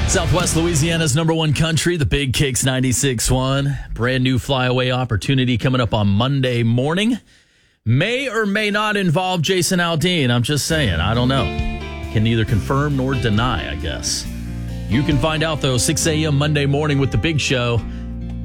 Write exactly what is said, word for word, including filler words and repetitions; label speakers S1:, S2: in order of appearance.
S1: Southwest Louisiana's number one country, the Big Kicks ninety-six point one. Brand new flyaway opportunity coming up on Monday morning. May or may not involve Jason Aldean. I'm just saying. I don't know. Can neither confirm nor deny, I guess. You can find out, though, six a.m. Monday morning with The Big Show.